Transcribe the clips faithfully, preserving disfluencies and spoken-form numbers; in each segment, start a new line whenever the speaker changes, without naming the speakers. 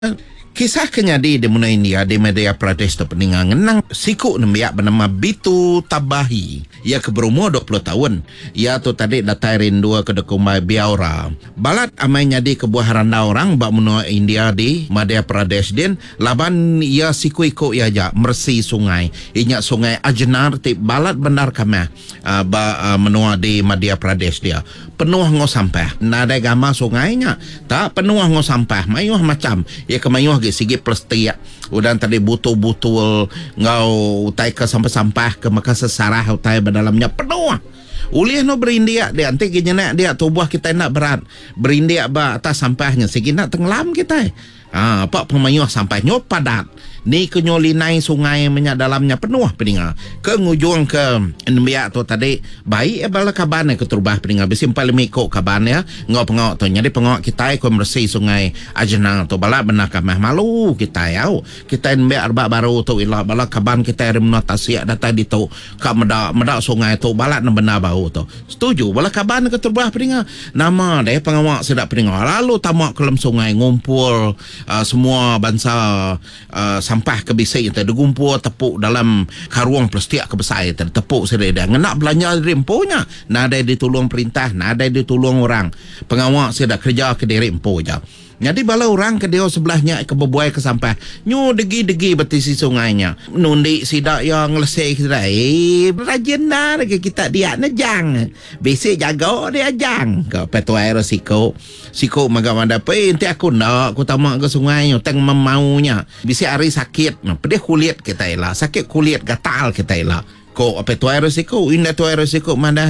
Kisah kenyadi di Muna India di Madhya Pradesh tu peningan ngenang siku nembiak bernama Bitu Tabahi. Ia ke berumur dua puluh tahun. Ia tu tadi datai rindua ke dekumai Biaura. Balat amai nyadi kebuah randa orang bak Muna India di Madhya Pradesh din laban ia siku ikut ia ja mersi sungai. Inya sungai Ajnar ti balat benar kamah uh, ba uh, menua di Madhya Pradesh dia. Penuh ngo sampah. Nada gama sungainya tak penuh ngo sampah. Mayuh macam ia kemayuh ge sigi plastik. Udan tadi butul-butul ngau utai ke sampah-sampah ke maka sesarah utai dalamnya penuh. Ulih no berindia dia anti ginya dia tubuh kita nak berat. Berindia ba atas sampahnya sigi nak tenggelam kita. Ah, apa pemayuh sampahnya padat. Ni kenyolinai sungai menyak dalamnya penuh peninga. Ke ngujung ke nembiak tu tadi baik bala kaban ke turbah peninga bisi paling mikok kaban ya. Ngau pengok tu jadi pengok kita ko bersih sungai Ajnar tu bala benar kamah malu kita ya. Kita nembiak arba baru tu ila bala kaban kita remna tasia data di tu ka meda meda sungai tu bala benar bau tu. Setuju bala kaban ke turbah peninga. Nama deh pengawak sedap peninga. Lalu tamak kelam sungai ngumpul uh, semua bangsa uh, sampah kebisik yang tergumpul tepuk dalam karuang plastik kebesar yang tertepuk sedaya nak belanja remponya nada ditolong perintah nada ditolong orang pengawak saya dah kerja ke diri empo je. Jadi bala orang ke dia sebelahnya ke berbuai ke sampah nyu degi-degi betisi sungainya nundi sidak yang ngelesek kita eh rajin dah ke kita dia nejang besok jaga dia jang ke petuai resiko siko magamanda pe ente aku nak aku tamak ke sungai teng memaunya bisi hari sakit pedih kulit kita lah sakit kulit gatal kita lah ko apa tu resiko indah tu resiko mana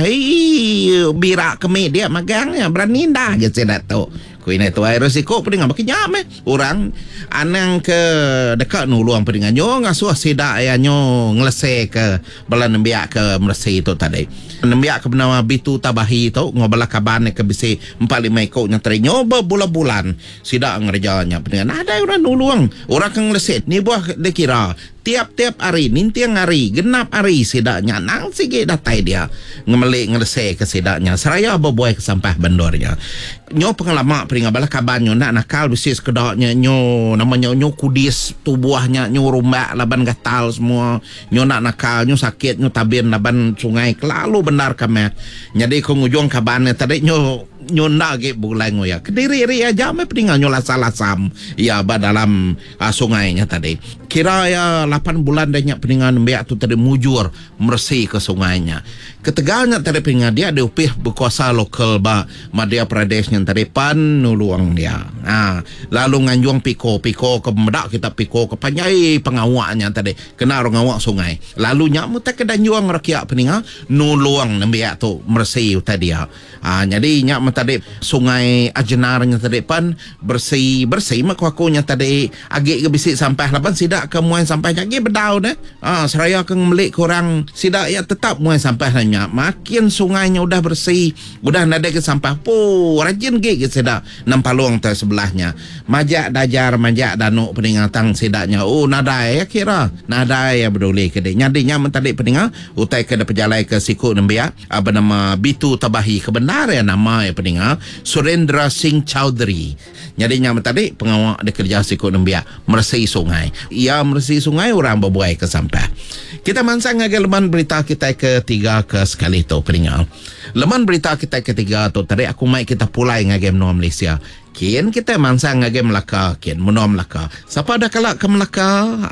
hei birak kemi dia magangnya berani dah gitu dah tu ko ini tu resiko peding apa kenyam eh orang anang ke dekat nuluang pedingan nyo ngasuh sidak ya nyo ngelese ke bala nembiak ke mersi tu tadi nembiak ke bernama Bitu Tabahi tu ngobala kaban ke bisi empat lima ekor nya terinyo berbulan-bulan sidak ngerjanya pedingan ada orang nuluang orang ke ngelese ni buah dekira tiap-tiap hari, nintiang hari, genap hari sidaknya nang sige datai dia ngemelik ngelese ke sidaknya seraya berbuai ke sampah bandornya nyo pengalaman peringat bala kaban nyo nak nakal bisis kedaknya nyo namanya nyo kudis tubuhnya nyo rumbak laban gatal semua nyo nak nakal nyo sakit nyo tabir laban sungai kelalu benar kami jadi ko ngujung kabannya tadi nyo nyo nak ge bulan ngoya kediri ri aja me peringat nyo lasam ya ba dalam uh, sungainya tadi kira ya lapan bulan dah nyak peningan biak tu tadi mujur mersih ke sungainya. Ketegalnya tadi peningan dia ada upih berkuasa lokal ba Madhya Pradesh yang tadi pan nuluang dia. Ha, lalu nganjuang piko piko ke medak kita piko ke panjai pengawaknya tadi kena orang awak sungai. Lalu nyak mutak ke danjuang rakyat peningan nuluang biak tu mersih tadi ya. Ha, jadi nyak tadi sungai Ajnarnya tadi pan bersih bersih mak akunya tadi agak ke bisik sampah lapan sidak ke muai sampah lagi bedau dah. Ah, seraya ke melik korang sidak ya tetap muai sampah hanya. Makin sungainya udah bersih, udah nada ke sampah po rajin ge ke sidak nampalong ter sebelahnya. Majak dajar majak danuk peningatang sidaknya. Oh nada ya kira. Nada ya berdoli ke dia. Nyadinya mentadi peningat utai ke pejalai ke siku nembia apa nama Bitu Tabahi kebenaran nama ya peningat Surendra Singh Chowdhury. Nyadinya mentadi pengawak dia kerja siku nembia mersih sungai. Ia mersih sungai orang berbuai ke sampah. Kita mansang agak leman berita kita ketiga ke sekali tu peringat. Leman berita kita ketiga tu tadi aku mai kita pulai ngagem no Malaysia. Kian kita mansang ngagem Melaka, kian menua Melaka. Siapa ada kalak ke Melaka?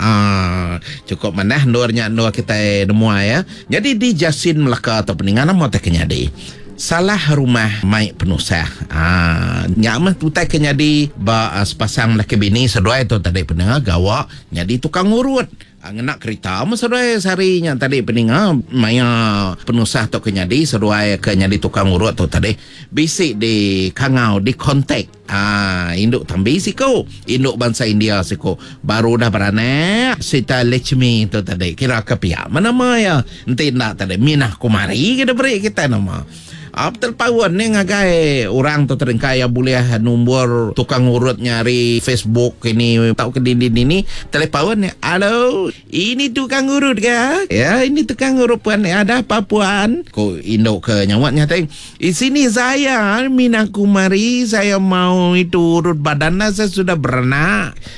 Ah, cukup manah nuarnya nuar kita semua ya. Jadi di Jasin Melaka tu peringat nama tak kenyadi. Salah rumah mai penusah. Ah, nyaman tutai kenyadi ba uh, sepasang laki bini sedua itu tadi pendengar gawa jadi tukang urut. Nak kereta masadai seharinya tadi peninga maya penusah tu kenyadi sedua kenyadi tukang urut tu tadi bisik di kangau di kontak ah induk tambi siko induk bangsa India siko baru dah beranak Sita Lechmi tu tadi kira ke pihak mana maya nanti nak tadi Minah Kumari kita beri kita nama Ah, telepawan ni ngagai orang tu terengkai yang boleh nombor tukang urut nyari Facebook ini tahu ke dinding ini telepawan ni. Halo, ini tukang urut ke? Ya, ini tukang urut puan. Ada apa puan? Ko induk ke nyawatnya teng. Di sini saya Mina Kumari, saya mau itu urut badan saya sudah beranak.